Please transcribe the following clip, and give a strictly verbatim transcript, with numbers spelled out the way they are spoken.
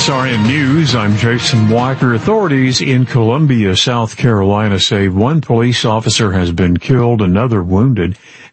S R N News, I'm Jason Walker. Authorities in Columbia, South Carolina say one police officer has been killed, another wounded,